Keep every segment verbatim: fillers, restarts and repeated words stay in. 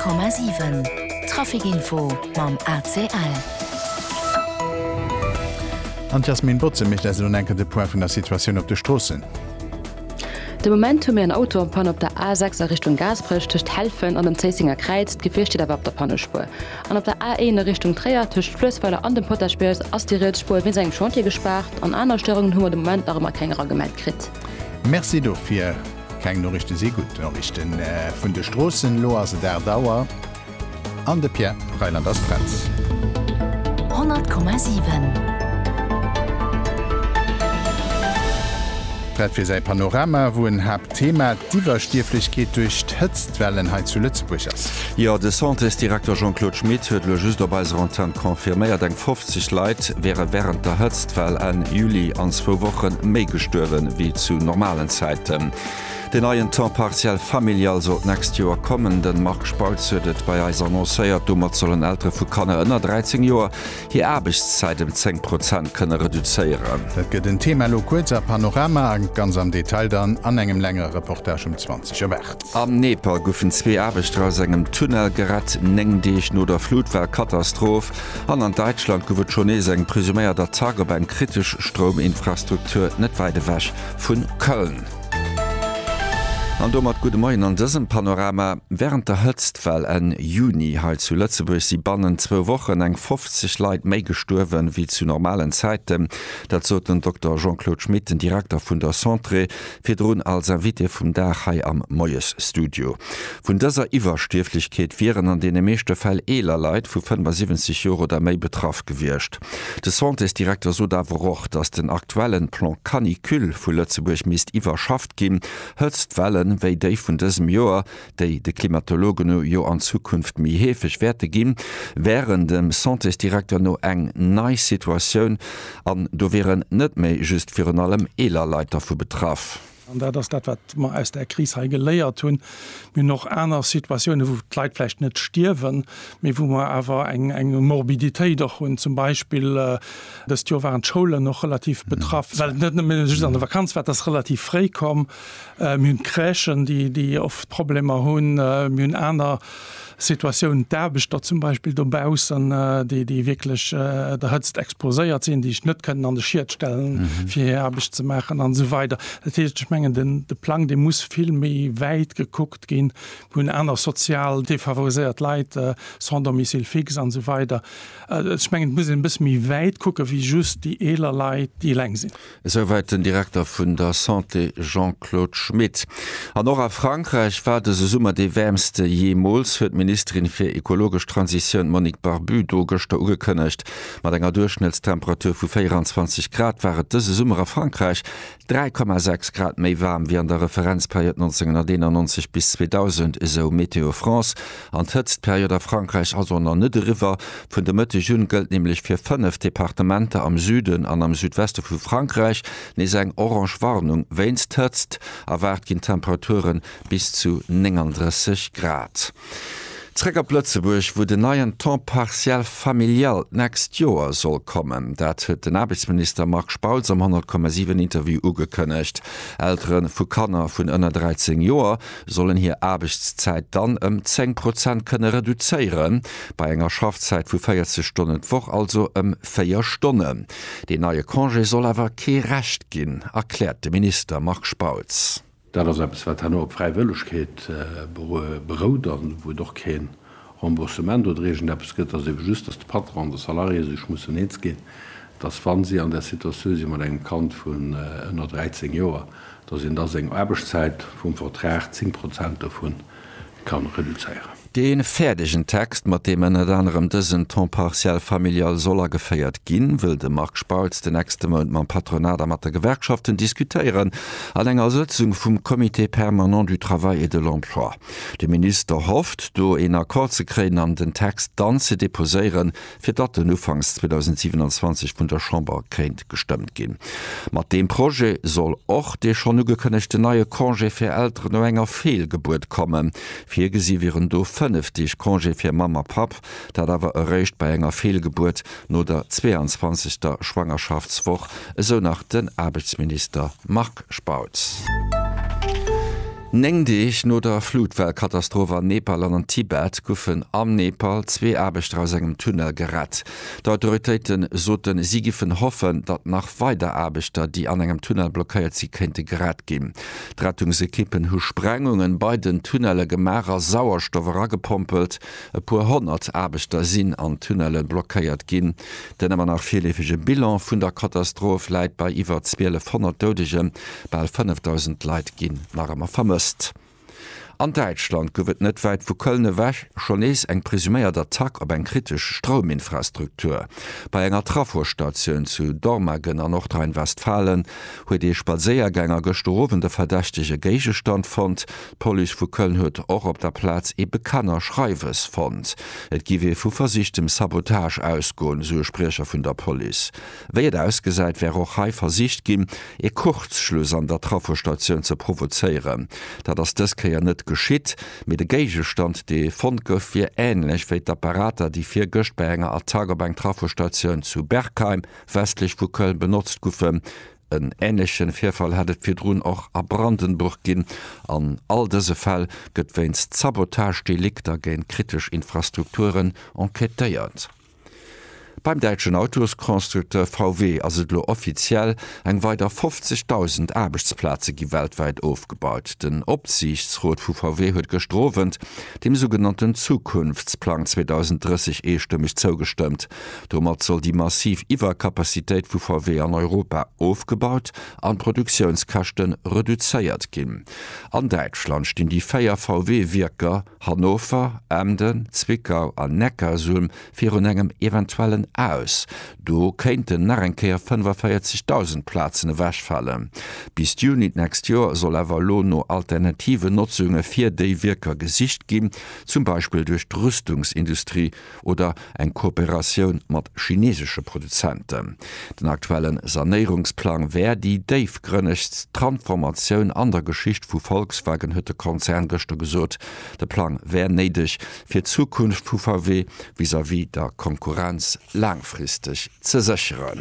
Komma sieben Trafikinfo mam A C L. An Jasmin Botze mich enke de Point vun der Situation op de Strossen. De Momentum mir ein Auto am Pan op der A sechs Richtung Gasbrech töcht helfen an dem Zeisinger Kreiz gefecht steht aber op der Pannespur. An op der A eins Richtung Träer töcht Flüssweiler an dem Potterspurs ass die Ritspur wie seg Chantier gespart an aner Störungen hummer dem Moment darum keiner gemeldt krit. Merci do fir keng Norrichte se gut Norrichten äh, vun de Strossen lo as der Dauer an de Pierre Rheinland das Grenz. hundert Komma sieben fir sei Panorama, wo en hab Thema Diverstierflichkeit durch d'Hëtztwellenheit zu Lützburg ass. Ja, de Santé-Direktor Jean-Claude Schmidt huet lo just dabei Rantan konfirméiert eng fünfzig Leiit wäre während der Hëtztwell en Juli an zwo Wochen méi gestürwen wie zu normalen Zeiten. Den neuen Temps partiell familial so näst Joer kommen, den Mark Spalzdet bei Eis annoncéiert, dummer sollen ältere vu Kanne ënner dreizehn Joer hi Erbegszeit um zehn Prozent kënne reduzéieren. Dat gët den Thema lo kurzer Panorama an ganz am Detail dann an engem länger Reportage um zwanzig Uhr. Am Nepal goufen zwee Erbegstraus engem Tunnel gerett neng deich no der Flutwellkatastroph. An an Deutschland gowet schon ees eng pressuméier der Tag op en kritisch Strominfrastruktur net weide wäch vun Köln. An do mat gute Moien an dësem Panorama während der Hëtztwell en Juni halt zu Lützeburg si bannen zwo Wochen eng fünfzig Leiit méi gesturwen wie zu normalen Zeiten. Dat zo den Doktor Jean-Claude Schmidt, den Direktor vun der Centre, firdroun als Invité vum Dachai am Moyes Studio. Vun dëser Iwerstieflichkeet wären an de meeschte Fäll eler Leiit vu fünfundsiebzig Euro oder méi betraff gewircht. De Centre ist Direktor so dawer och, dats den aktuellen Plan Canicule vu Lützeburg mist iwwerschaft gin, Hëtztwellen wéi déi vun dësem Joer, déi de Klimatologen jo an Zukunft mi hefech werte ginn, wären dem Santé-Direktor no eng neii Situationoun an do wären net méi just fir an allem Elerleiter vu betraff. Und das dat wat man aus der Krise geléiert hun mir noch einer Situation wo Leiitflecht net stirwen mir wo man aber eng eng Morbidität doch hun zum Beispiel äh, das Jo waren Schule noch relativ betraff mhm. net an der Vakanz wat das relativ frei kom äh, myn Krächen die die oft Probleme hun äh, myn einer Situation derbeg dat zum Beispiel dobausen äh, die die wirklich äh, der hëtzt exposéiert sinn, die ich net können an de Schiert stellen mhm. fir herbeg zu machen an so weiter. Dat ich mengen den de Plan de muss viel méi weit geguckt gin, wo en einer sozial defavorisiert Leiit äh, sondermissil fix an so weiter. Schmengen äh, muss bis mi weit gucke wie just die eler Leiit die leng sinn. Soweit den Direktor vun der Santé Jean-Claude Schmidt. An noch a Frankreich war de Summer de wärmste jemols huet Ministerin fir ekologisch Transition Monique Barbu do gëchte ugekënnecht. mat enger Durchschnittstemperatur vu vierundzwanzig Grad waret dëse Summer a Frankreich drei Komma sechs Grad méi warm wie an der Referenzperiode neunzehnhunderteinundneunzig bis zweitausend eso Meteo France. An d'Hëtztperiode a Frankreich also an der Nëderiwer vun de Mëtte Jun gëlt nämlich fir fünf Departemente am Süden an am Südweste vu Frankreich nees eng Orangewarnung wéinst hëtzt, erwart gin Temperaturen bis zu neununddreißig Grad. Träger Plötzeburg wo den neuen Temps partiell familial näst Joer soll kommen. Dat huet den Arbeitsminister Mark Spalz am hundert Komma sieben Interview ugekënnecht. Älteren vu Kanner vun ënner dreizehn Joer sollen hier Arbeitszeit dann um zehn Prozent kënne reduzéieren, bei enger Schaffzeit vu vierzig Stunden woch also um vier Stunden. De neue Congé soll awer ke recht ginn, erklärt de Minister Mark Spalz. Dat wat han op Freiwëllegkeet beroudern, wo doch kein Remboursement odregen gëtt as just dat de Patron der Salarie sech muss net gin. Das fan sie an der Situation man eng Kant vun ënner dreizehn Joer, dat in der eng Erbegzeit vum Vertrag zehn Prozent davon kann reduzieren. Den fertigen Text, mat dem en et anderem dëssen Temps partiell familial soller geféiert ginn, will de Mark Spalz den nächste Monat man Patronat mat der Gewerkschaften diskutieren, an enger Sitzung vum Komitee permanent du Travail et de l'Emploi. De Minister hofft, do en Akkord ze kreen an den Text dann ze deposéieren, fir dat den Ufangs zweitausendsiebenundzwanzig vun der Chamber kréint gestemmt ginn. Mat dem Projekt soll och de schon ugekënnechte neue Congé fir Eltern no enger Fehlgeburt kommen. Vier gesi wären do fünfzig Congé fir Mama Pap, dat awer erreicht bei enger Fehlgeburt no der zweiundzwanzigster Schwangerschaftswoch, so nach den Arbeitsminister Mark Spalz. Neng Dich no der Flutwellkatastrophe Nepal an Tibet goufen am Nepal zwee Aarbechter aus engem Tunnel gerett. D'Autoritéiten soten sie giffen hoffen, dat nach weiter Aarbechter, die an engem Tunnel blockéiert sie kennte gerett gin. Rettungsekippen hu Sprengungen bei den Tunnelle Gemärer Sauerstoffer gepompelt, e puer hundert Aarbechter sinn an Tunnelen blockéiert gin. Den man nach vierlefige Bilan vun der Katastrophe leit bei iwwer zwölfhundert Dodegen bei fünftausend Leiit gin nach immer vermmer. An Deutschland gowet net weit vu Kölne wäch schon ees eng presüméiert Attack op eng kritisch Strominfrastruktur. Bei enger Trafostationun zu Dormagen an Nordrhein-Westfalen huet de Spaséiergänger gestorven de verdächtige Geigestand fand, Poli vu Köln huet och op der Platz e bekanner Schreiwes fand. Et giwe vu versichtem Sabotage ausgoen, so Sprecher vun der Poli. Wéiet ausgesäit wär och hai Versicht ginn, e Kurzschluss an der Trafostationun ze provozeieren, dat ass dëskeier net geschitt, mit de Geigestand de Fond gouf fir ähnlich wéi d'Apparater, die fir Gëcht bei enger Tagerbank Trafostationun zu Bergheim westlich vu Köln benutzt goufen. En ähnlichen Vierfall hättet fir Drun auch a Brandenburg ginn. An all dese Fall gëtt wennst Sabotagedelikter géint kritisch Infrastrukturen enquetéiert. Beim deutschen Autoskonstrukteur V W as lo offiziell eng weiter fünfzigtausend Arbeitsplätze gi weltweit aufgebaut. Den Opsichtsrot vu V W huet gestrowend dem sogenannten Zukunftsplan zweitausenddreißig einstimmig zugestimmt. Dommer soll die massiv Iwerkapazität vu V W an Europa aufgebaut, an Produktionskachten reduzéiert gin. An Deutschland stehen die Feier V W-Wirker Hannover, Emden, Zwickau an Neckarsulm fir un engem eventuellen aus. Du kennt den Narrenkeer fünfundvierzigtausend Platzen wäch fallen. Bis Juni next Jahr soll awer lo no alternative Nutzunge fir déi Wirker Gesicht gin, zum Beispiel durch d' Rüstungsindustrie oder eng Kooperation mat chinesische Produzenten. Den aktuellen Sanierungsplan wär die Dave grönnechts Transformation an der Geschicht vu Volkswagen huet de Konzern gëchte gesot. De Plan wär neidig fir Zukunft vu V W vis-à-vis der Konkurrenz langfristig ze sichern.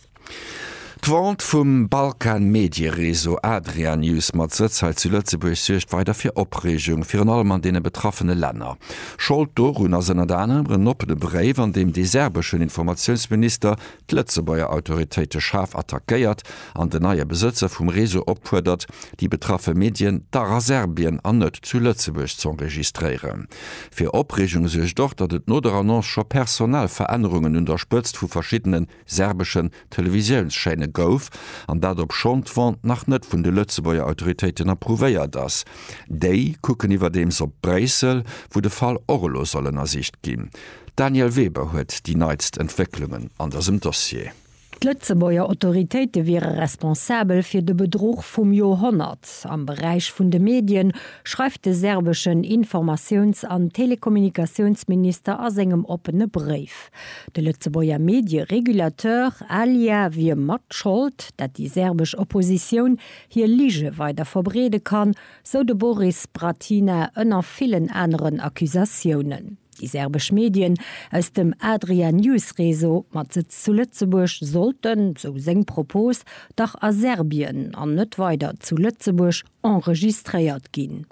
D'Wand vum Balkan Mediereso Adrian News mat Sitzheit zu Lützeburg sucht weiter fir Opregung fir an allem an dee betroffene Länder. Schuld do hun as ennner anderen noppe de Breif, an dem die serbeschen Informationsminister d'Lützebauer Autoritéite scharf attackéiert, an de neue Besitzer vum Reso opfuerdert, die betraffe Medien dara Serbien an net zu Lützeburg zu registrieren. Fir Opregung sech doch, dat et noder annonce scho Personalveränderungen unterspëtzt vu verschiedenen serbischen Televisionsscheine gouf, an dat op Schondwand nach net vun de Lützebauer Autoritéiten approuvéiert ass. Déi kucken iwwer dems op Breisel, wo de Fall Orlo sollen ersicht ginn. Daniel Weber huet die neidst Entwicklungen an dersem Dossier. Lützebauer Autoritéite wäre responsabel fir de Bedroch vum Jahrhundert. Am Bereich vun de Medien schreibt de serbischen Informations- an Telekommunikationsminister as engem opene Brief. De Lützebauer Medienregulateur Alia wie mat schuld, dat die serbisch Opposition hier Lige weiter verbrede kann, so de Boris Bratina ënner vielen anderen Akkusationen. Die serbisch Medien aus dem Adrian News Reso mat Sitz zu Lützeburg sollten, so seng Propos, dach a Serbien an net weiter zu Lützeburg enregistriert gin.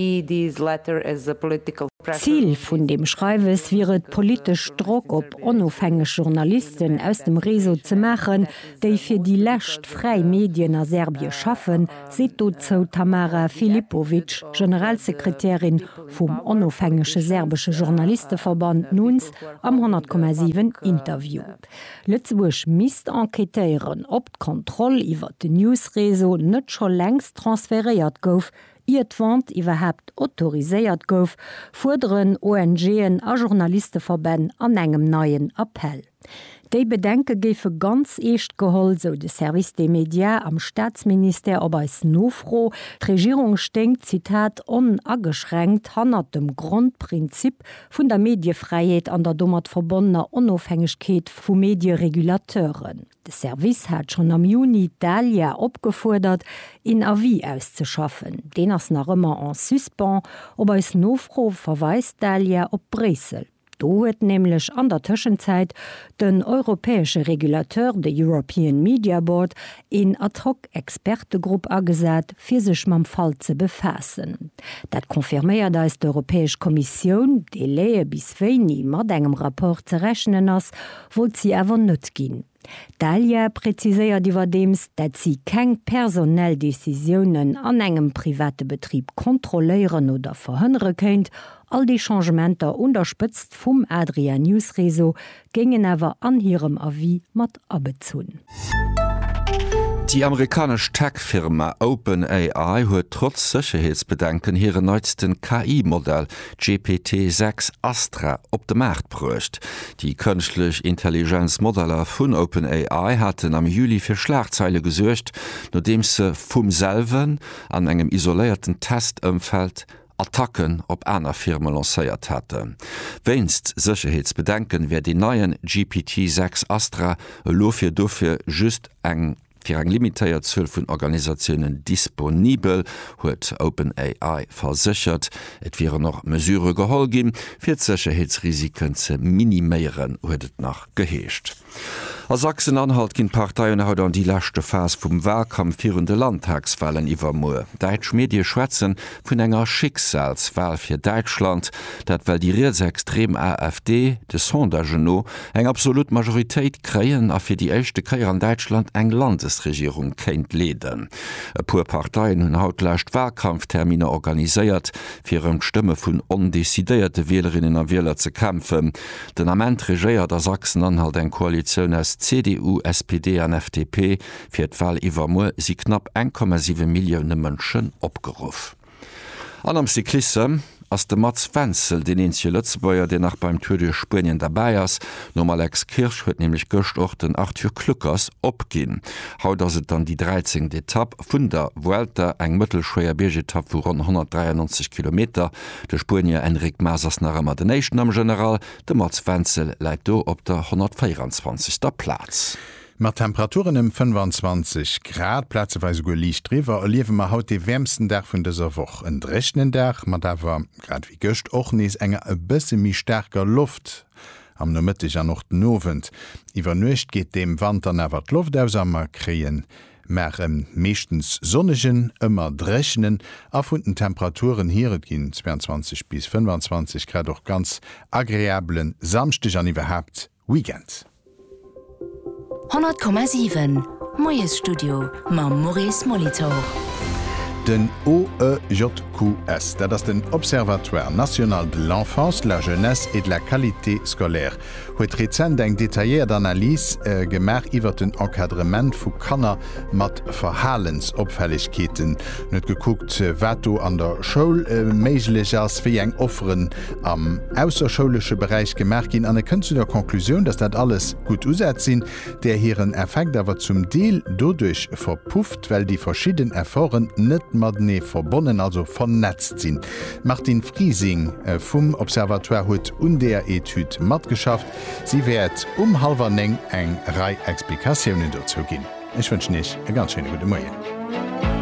Ziel vun dem Schreiwes wäret politisch Druck op onofhängige Journalisten aus dem Reso zu machen, déi fir die lächt frei Medien a Serbie schaffen, seht dozo Tamara Filipovic, Generalsekretärin vum onofhängige serbische Journalistenverband Nuns am hundert Komma sieben Interview. Lützeburg misst enquetéieren op d'Kontroll iwwer de Newsreso net scho längst transferiert gouf, Iwand iwwerhebt autoriséiert gouf, fuderen O N G-en a Journalistenverbänn an engem neien Appell. Dei Bedenke géfe ganz eescht geholl, so de Service des Médias am Staatsminister ob als nofro. D'Regierung stinkt, Zitat, onaggeschränkt hannert dem Grundprinzip vun der Mediefreiheit an der dommert verbonnener Unabhängigkeit vu Medienregulateuren. De Service hat schon am Juni Dalia opgefordert, in Avis auszuschaffen. Den ass nach immer en suspens, ob als nofro verweist Dalia op Bresel. Do huet nämlich an der Tschenzeit den europäesche Regulateur de European Media Board in Ad-hoc-Expertegruppe agesat, fir sech mam Fall ze befassen. Dat konfirméiert da ist d'Europäesch Kommission, de lee bis wéini mat engem rapport ze rechnen ass, wo sie awer nett ginn. Dalia präziséiert iwwer dems, dat sie keng personell Decisionen an engem private Betrieb kontroléieren oder verhënnere kënnt, all die Changementer unterspëtzt vum Adrian Newsreso gingen awer an hirem Avis mat abezun. Die amerikasch Tech-Firma OpenAI huet trotz Sicherheitsbedenken hire neuesten K I-Modell G P T sechs Astra op de Markt bruecht. Die künstlich Intelligenzmodeller vun OpenAI hatten am Juli fir Schlagzeile gesuercht, nodem se vum selven an engem isolierten Testëmfeld Attacken op einer Firma lancéiert hatte. Weinst Sicherheitsbedenken wer die neuen G P T sechs Astra lofir dofir just eng fir eng limitéiert Zöl vun Organisationen disponibel, huet OpenAI versichert, et wäre noch Mesure geholl gin, fir Sicherheitsrisiken ze miniméieren huet et nach geheescht. A Sachsen-Anhalt ginn Parteiien haut an die lächte Phas vum Wahlkampf virende Landtagswahlen iwwer moe. Deitsch Medie schwätzen vun enger Schicksalswahl fir Deutschland, dat well die Reetsextrem AfD de Sondageno eng absolut Majoritéit kreien a fir die echte Kreier an Deutschland eng Landesregierung kenint leden. E puer Parteiien hunn hautlächt Wahlkampftermine organiséiert, fir em Stëmme vun ondesidéierte Wählerinnen an Wähler ze kämpfen. Den Amment regéiert der Sachsen-Anhalt eng Koalition as C D U, S P D an F D P fir d'Wahl iwwer mo si knapp ein Komma sieben Millioune Mënschen opgeruf. An am Cyklisse ass de Mats Wenzel den ensche Lëtzebäier, de nach beim Tour de Spien dabei ass, normal Alex Kirsch huet nämlich gocht och den Arthur Kluckers opginn. Haut ass et dann die dreizehnte Etapp vun der Vuelta eng mëttelschwéier Bergetapp vu rund hundertdreiundneunzig Kilometer. De Spurnier Enric Masers nach ëmmer den Nation am General, de Mats Wenzel läit do op der hundertvierundzwanzigster Platz. Mat Temperaturen im fünfundzwanzig Grad Plätzeweise go liicht drwer erliewe ma haut de wärmsten Dach vun deser woch en drechnen Dach, mat dawer grad wie gëcht och nees enger e bësse mi stärker Luft. Am no mëttech an noch den Nowend. Iwer nuecht geht dem Wand an awer d Luft ausammer kreien. Mer em meeschtens sonnegen, ëmmer drechnen, a vun den Temperaturen hiret ginn zweiundzwanzig bis fünfundzwanzig Grad och ganz agréablen samstech an iwwerhaft Weekend. hundert Komma sieben Moes Studio ma Maurice Molitor. Den O E J Q S, dat ass den Observatoire National de l'Enfance, la Jeunesse et de la Qualité scolaire, huet rezent eng detailliert Analyse äh, gemer iwwer den Enkadrement vu Kanner mat Verhalensopfälligkeeten. Net geguckt äh, watto an der Schoul äh, méiglech ass fir eng Offeren am ausserscholesche Bereich gemerk gin an e kën zu der Konklusion, dats dat alles gut uset sinn, der hireieren Effekt awer zum Deel dodurch verpufft, well die verschieden Erforen net mat nee verbonnen also vernetzt sinn. Martin Friesing äh, vum Observatoire huet un der Etyd mat geschafft. Sie werd um halber neng eng Rei Explikationen dazu ginn. Ich wünsch nicht e ganz schöne gute Morgen.